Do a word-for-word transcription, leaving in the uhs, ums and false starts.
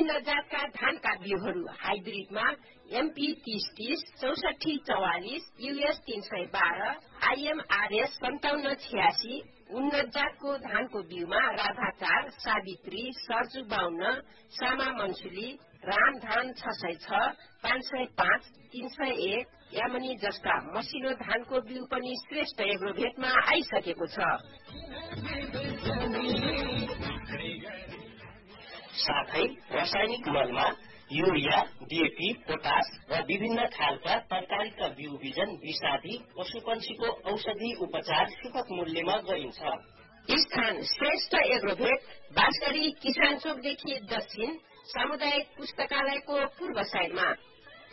विभिन्न जातका धानका बिउहरू हाइब्रिडमा एमपी तीस तीस, चौसठी चौवालिस, यूएस तीन सय बाह्र, आईएमआरएस सन्ताउन्न छियासी, उन्नत जातको धानको बिउमा राधाचार, सावित्री, सर्जु बाहुन्न, सामा मनसुली, रामधान छ सय छ, पाँच सय पाँच, तीन सय एक, यामनी जस्ता मसिनो धानको बिउ पनि श्रेष्ठ एग्रोभेटमा आइसकेको छ। साथै रासायनिक मलमा युरिया, डीएपी, पोटास र विभिन्न खालका तरकारीका बिउ बिजन विषादी पशुपन्छीको औषधि उपचार सुपथ मूल्यमा गरिन्छ। स्थान श्रेष्ठ एग्रोभेट बाँसगढी किसान चोकदेखि दक्षिण सामुदायिक पुस्तकालयको पूर्व साइडमा।